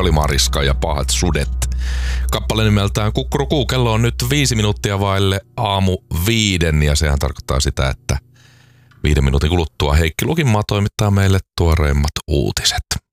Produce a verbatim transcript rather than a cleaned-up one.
Veli-Matti Mariska ja Pahat sudet. Kappale nimeltään Kukkurukuu. Kello on nyt viisi minuuttia vaille aamu viiden ja sehän tarkoittaa sitä, että viiden minuutin kuluttua Heikki Lukinmaa toimittaa meille tuoreimmat uutiset.